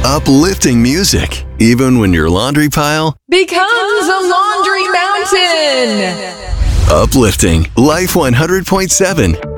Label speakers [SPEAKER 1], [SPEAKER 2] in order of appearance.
[SPEAKER 1] Uplifting music, even when your laundry pile
[SPEAKER 2] becomes a laundry mountain.
[SPEAKER 1] uplifting. Life 100.7.